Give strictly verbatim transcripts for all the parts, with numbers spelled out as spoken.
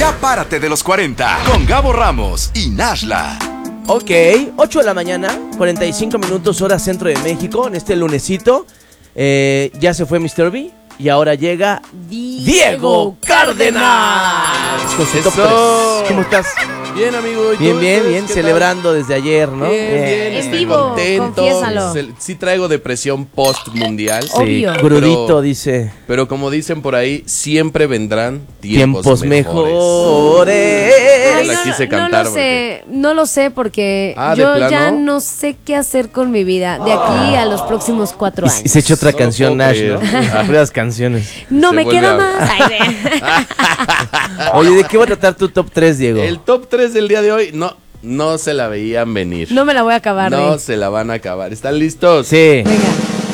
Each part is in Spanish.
Ya párate de los cuarenta con Gabo Ramos y Nashla. Ok, ocho de la mañana, cuarenta y cinco minutos hora centro de México, en este lunesito. Eh, ya se fue mister B y ahora llega Diego, Diego Cárdenas. Con su top tres. ¿Cómo estás? Bien, amigo. ¿Y Bien, tú? bien, bien, ¿Qué celebrando tal? Desde ayer, ¿no? Bien, bien, En estoy vivo, contento. confiésalo. Se- Sí traigo depresión post-mundial. Sí, Obvio. crudito, Pero- dice. Pero como dicen por ahí, siempre vendrán tiempos, Tiempos mejores. mejores. Ay, la quise cantar, no lo sé, no lo sé porque Ah, ¿de yo plano? ya no sé qué hacer con mi vida de aquí a los próximos cuatro Y, años. y se echó otra No lo canción, puedo Nash, ¿no? creer. Puras canciones. No Se me vuelve queda a- más. Ay, de- Oye, ¿de qué va a tratar tu top tres, Diego? El top tres del día de hoy, no, no se la veían venir. no me la voy a acabar. No de- se la van a acabar. ¿Están listos? Sí. Venga.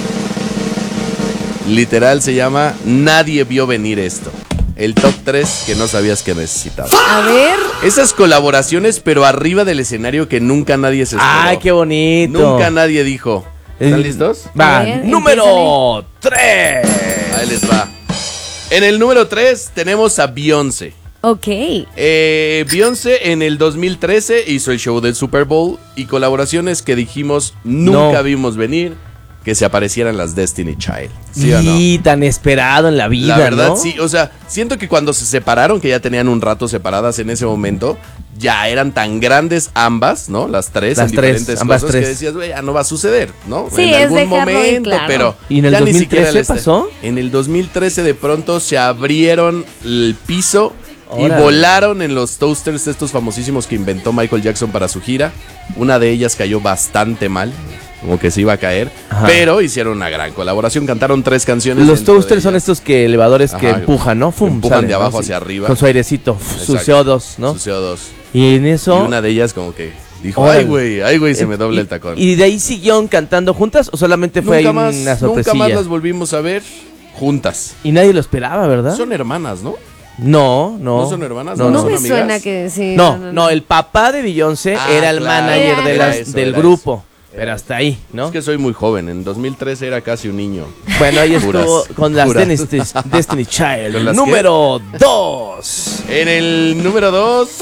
Literal se llama Nadie vio venir esto. El top tres que no sabías que necesitabas. A ver. Esas colaboraciones, pero arriba del escenario que nunca nadie se esperó. Ay, qué bonito. Nunca nadie dijo. ¿Están Eh, listos? Va, A ver, número tres. Ahí les va. En el número tres tenemos a Beyoncé. Ok. Eh, Beyoncé en el dos mil trece hizo el show del Super Bowl y colaboraciones que dijimos nunca No. vimos venir que se aparecieran las Destiny Child. ¿Sí o no? Y tan esperado en la vida, La verdad, ¿no? sí, o sea, siento que cuando se separaron, que ya tenían un rato separadas en ese momento, ya eran tan grandes ambas, ¿no? Las tres, Las en tres, diferentes ambas cosas tres. que decías, güey, ya no va a suceder, ¿no? Sí, en es algún dejarlo en momento, claro. pero ¿Y en el ya dos ni mil siquiera trece el este- pasó? En el dos mil trece de pronto se abrieron el piso Órale. y volaron en los toasters estos famosísimos que inventó Michael Jackson para su gira. Una de ellas cayó bastante mal, como que se iba a caer, Ajá. pero hicieron una gran colaboración, cantaron tres canciones. Los dentro de toasters son ellas. estos que elevadores que Ajá, empujan, ¿no? Fum, empujan salen, de abajo ¿no? hacia arriba. Con su airecito, f- su Exacto. C O dos, ¿no? Su C O dos. Y en eso... Y una de ellas como que dijo, Órale. ay güey, ay güey, se me dobla y- el tacón. ¿Y de ahí siguieron cantando juntas o solamente fue ahí nunca más, una nunca sorpresilla? más las volvimos a ver juntas. Y nadie lo esperaba, ¿verdad? Son hermanas, ¿no? No, no. ¿No son hermanas? No, ¿No No, no. me son amigas? suena que sí. No, no, el papá de Beyoncé Ah, era el claro. manager de Era las- eso, del era grupo. Pero hasta ahí, ¿no? Es que soy muy joven, en dos mil trece era casi un niño. Bueno, ahí Puras, estuvo con las puras. Destiny, Destiny Child. ¿Con las Número dos. En el número dos,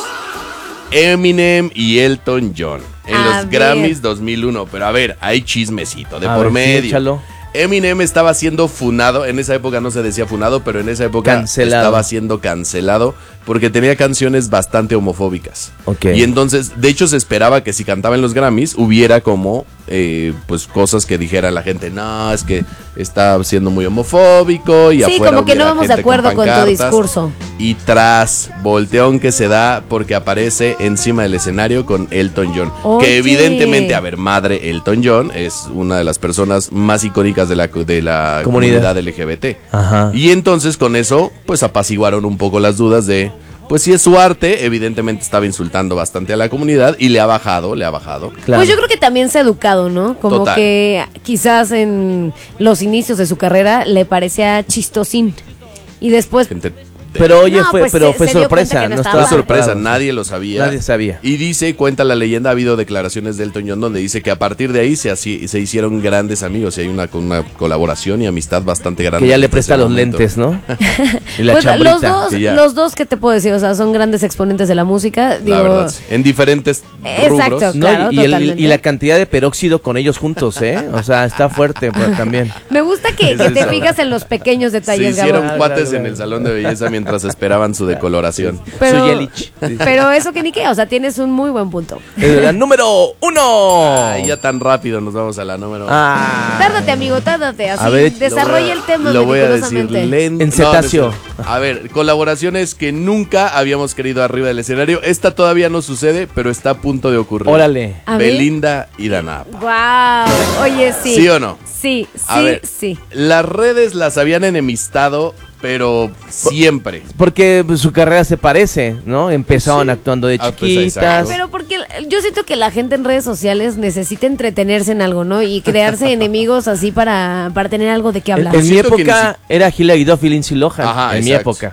Eminem y Elton John. En A los ver. Grammys dos mil uno. Pero a ver, hay chismecito de A por ver, sí, medio. échalo. Eminem estaba siendo funado, en esa época no se decía funado, pero en esa época Cancelado. estaba siendo cancelado porque tenía canciones bastante homofóbicas. Ok. Y entonces, de hecho, se esperaba que si cantaba en los Grammys hubiera como, eh, pues, cosas que dijera la gente, no, es que está siendo muy homofóbico y Sí, afuera como que no hubiera vamos de gente acuerdo con tu pancartas. discurso. Y tras volteón que se da porque aparece encima del escenario con Elton John. Oye. Que evidentemente, a ver, madre Elton John es una de las personas más icónicas de la, de la Comunidad. comunidad. L G B T. Ajá. Y entonces con eso, pues apaciguaron un poco las dudas de, pues si es su arte, evidentemente estaba insultando bastante a la comunidad y le ha bajado, le ha bajado. Claro. Pues yo creo que también se ha educado, ¿no? Como Total. que quizás en los inicios de su carrera le parecía chistosín. Y después, Gente, Pero oye, No, fue, pues, pero se- fue se dio sorpresa, cuenta que no no estaba estaba fue sorpresa, preparado. nadie lo sabía. Nadie sabía. Y dice, cuenta la leyenda, ha habido declaraciones de Elton John donde dice que a partir de ahí se, así- se hicieron grandes amigos y hay una, una colaboración y amistad bastante grande. Que ya le desde presta ese los momento. lentes, ¿no? Y la pues, los chambrita. dos, que ya- los dos que te puedo decir, o sea, son grandes exponentes de la música. Digo, La verdad, sí. En diferentes Exacto. rubros. No, Claro, y, el- totalmente. y la cantidad de peróxido con ellos juntos, ¿eh? O sea, está fuerte pues, también. me gusta que, Es que te eso. fijas en los pequeños Se detalles, hicieron Gabo. cuates en el salón de belleza mientras esperaban su decoloración. Pero, Su Yelich. pero eso que ni qué, o sea, tienes un muy buen punto. Eh, La número uno. Ay, ya tan rápido nos vamos a la número. Ah. Tárdate, amigo, tárdate. Así, A ver, desarrolla el tema Lo voy a decir meticulosamente. lento. En cetáceo. No, no es- a ver, colaboraciones que nunca habíamos querido arriba del escenario. Esta todavía no sucede, pero está a punto de ocurrir. Órale. A ver. Belinda y Danap. Wow. Oye, sí. ¿Sí o no? Sí, sí, A ver, sí. Las redes las habían enemistado, pero siempre. Porque pues, su carrera se parece, ¿no? Empezaron Sí. actuando de Ah, pues, chiquitas. exacto. Pero porque yo siento que la gente en redes sociales necesita entretenerse en algo, ¿no? Y crearse enemigos así para, para tener algo de qué en, hablar. en mi Siento que época era Hilary Duff y Lindsay Lohan. Ajá, en mi exacto. época.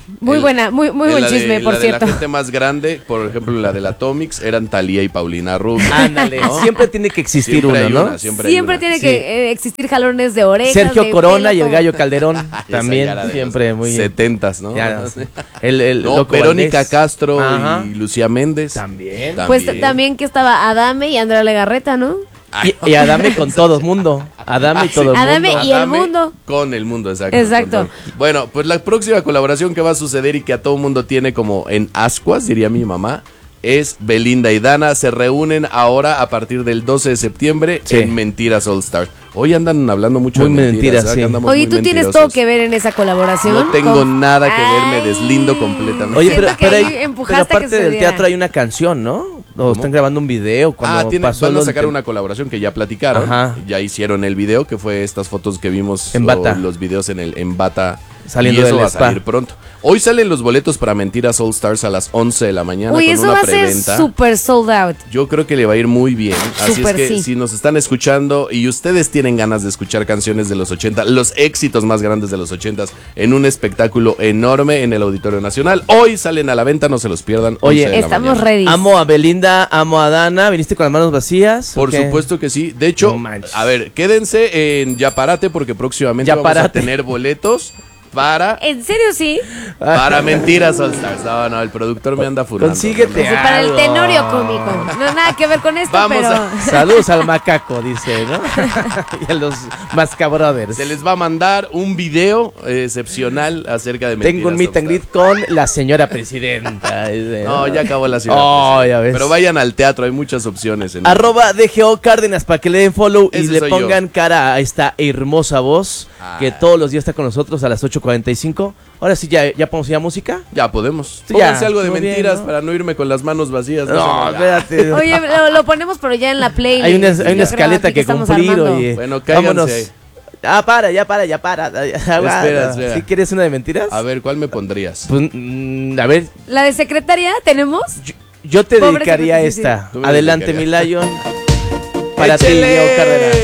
Muy El- buena, muy, muy en buen la de- chisme, por la cierto. De la gente más grande, por ejemplo, la de la Atomics, eran Thalía y Paulina Rubio. Ándale, ¿no? siempre tiene que existir Siempre uno, hay ¿no? una, siempre hay Siempre una. tiene Sí. que eh, existir jalones de orejas. Sergio de Corona pelo, y el como- Gallo Calderón Esa también, ya era de siempre los muy setentas, ¿no? Ya, el, el No, Loco Verónica Valdés. Castro Ajá. y Lucía Méndez. También. Pues t- también que estaba Adame y Andrea Legarreta, ¿no? Y, y Adame con todo el mundo. Adame y todo el Adame mundo. y el Adame mundo. Con el mundo, exacto. Exacto. con todo. Bueno, pues la próxima colaboración que va a suceder y que a todo mundo tiene como en ascuas, diría mi mamá, es Belinda y Dana. Se reúnen ahora a partir del doce de septiembre Sí. en Mentiras All Stars. Hoy andan hablando mucho Muy de mentiras. mentiras, ¿verdad? sí. Que andamos Oye, muy tú tienes mentirosos. todo que ver en esa colaboración. No tengo con- nada que ver, me Ay. deslindo completamente. Oye, Siento pero, que pero, ahí hay- empujaste pero a que aparte se del diera. teatro hay una canción, ¿no? O están grabando un video cuando Ah, tiene, pasó van a lo del sacar tem- una colaboración que ya platicaron. Ajá. Ya hicieron el video, que fue estas fotos que vimos. En o bata. los videos en el en bata. Saliendo y eso del va a spa. salir pronto. Hoy salen los boletos para Mentiras All Stars a las once de la mañana. Uy, con eso una va a ser preventa. súper sold out. Yo creo que le va a ir muy bien. Así Súper es que sí. si nos están escuchando y ustedes tienen ganas de escuchar canciones de los ochenta, los éxitos más grandes de los ochentas, en un espectáculo enorme en el Auditorio Nacional, hoy salen a la venta, no se los pierdan. Oye, once de la Estamos mañana. ready. Amo a Belinda, amo a Dana. ¿Viniste con las manos vacías? Por ¿O qué? supuesto que sí. De hecho, No manches. a ver, quédense en Yaparate porque próximamente Ya vamos Parate. a tener boletos para, ¿En serio sí? para Mentiras All Stars. No, no, el productor me anda furando. Consíguete. Sí, para el algo. tenorio cómico. No nada que ver con esto, Vamos pero... a- Saludos al macaco, dice, ¿no? Y a los Masca Brothers. Se les va a mandar un video eh, excepcional acerca de Mentiras Tengo un meet All and greet Stars. con la señora presidenta. Dice, No, ya acabó la ciudad. Oh, ya ves. Pero vayan al teatro, hay muchas opciones. En Arroba D G O Cárdenas para que le den follow y Ese le soy pongan cara a esta hermosa voz Ah. que todos los días está con nosotros a las ocho cuarenta y cinco. Ahora sí, ya, ya ponemos ya música. Ya podemos. Sí, Pónganse ya, algo de muy bien, mentiras ¿no? para no irme con las manos vacías. No, sé. espérate. Oye, lo, lo ponemos pero ya en la playlist. hay una, hay Yo una creo escaleta aquí que estamos cumplir, armando. oye. Bueno, cáiganse. Vámonos. Ah, para, ya para, ya para. Ya, aguanta. Espera, espera. ¿Sí quieres una de mentiras? A ver, ¿cuál me pondrías? Pues, mm, a ver, ¿La de secretaria tenemos? yo te Pobre dedicaría secretaria, sí, sí. esta. Tú me Adelante, mi dedicarías. Lion. Para ti, ¡Échele! Diego Cárdenas.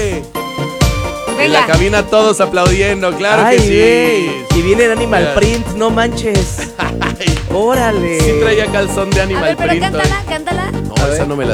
En la Venga. cabina todos aplaudiendo, claro Ay, que sí. güey. Y viene en Animal Mira. Print, no manches. Ay, Órale. sí traía calzón de A Animal ver, pero Print. cántala, cántala. No, esa no me la